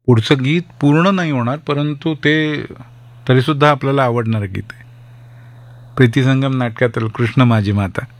पुढचं गीत पूर्ण नाही होणार, परंतु ते तरीसुद्धा आपल्याला आवडणारं गीत आहे. प्रीती संगम नाटकातील कृष्ण माझी माता.